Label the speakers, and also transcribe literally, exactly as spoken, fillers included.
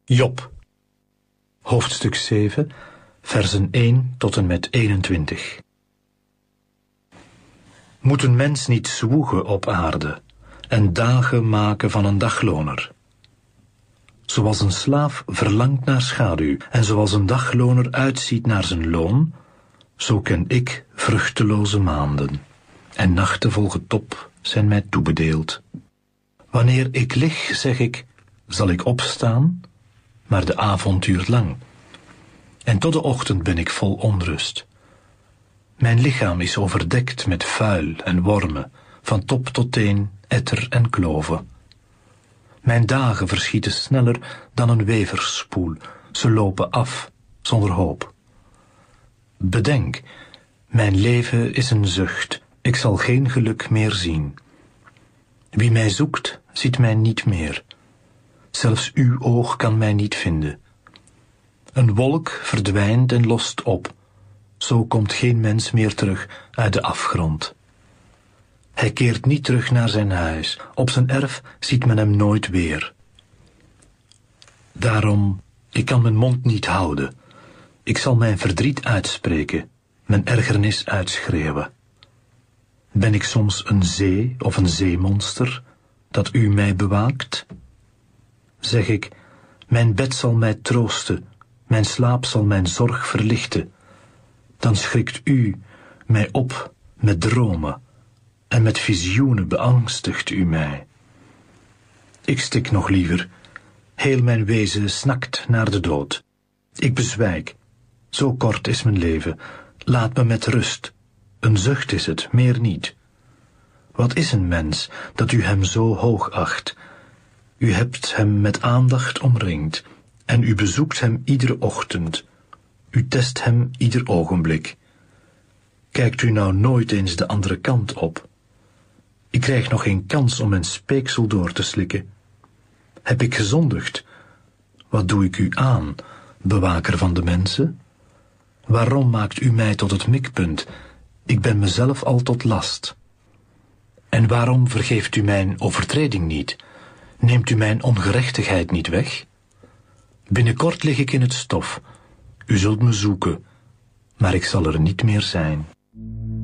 Speaker 1: Job, hoofdstuk zeven, versen één tot en met eenentwintig. Moet een mens niet zwoegen op aarde en dagen maken van een dagloner? Zoals een slaaf verlangt naar schaduw en zoals een dagloner uitziet naar zijn loon, zo ken ik vruchteloze maanden en nachten vol getop zijn mij toebedeeld. Wanneer ik lig, zeg ik, zal ik opstaan, maar de avond duurt lang. En tot de ochtend ben ik vol onrust. Mijn lichaam is overdekt met vuil en wormen, van top tot teen, etter en kloven. Mijn dagen verschieten sneller dan een weversspoel, ze lopen af, zonder hoop. Bedenk, mijn leven is een zucht, ik zal geen geluk meer zien. Wie mij zoekt, ziet mij niet meer. Zelfs uw oog kan mij niet vinden. Een wolk verdwijnt en lost op. Zo komt geen mens meer terug uit de afgrond. Hij keert niet terug naar zijn huis. Op zijn erf ziet men hem nooit weer. Daarom, ik kan mijn mond niet houden. Ik zal mijn verdriet uitspreken, mijn ergernis uitschreeuwen. Ben ik soms een zee of een zeemonster, dat u mij bewaakt? Zeg ik, mijn bed zal mij troosten, mijn slaap zal mijn zorg verlichten. Dan schrikt u mij op met dromen, en met visioenen beangstigt u mij. Ik stik nog liever, heel mijn wezen snakt naar de dood. Ik bezwijk, zo kort is mijn leven, laat me met rust. Een zucht is het, meer niet. Wat is een mens, dat u hem zo hoog acht? U hebt hem met aandacht omringd, en u bezoekt hem iedere ochtend. U test hem ieder ogenblik. Kijkt u nou nooit eens de andere kant op? Ik krijg nog geen kans om mijn speeksel door te slikken. Heb ik gezondigd? Wat doe ik u aan, bewaker van de mensen? Waarom maakt u mij tot het mikpunt? Ik ben mezelf al tot last. En waarom vergeeft u mijn overtreding niet? Neemt u mijn ongerechtigheid niet weg? Binnenkort lig ik in het stof. U zult me zoeken, maar ik zal er niet meer zijn.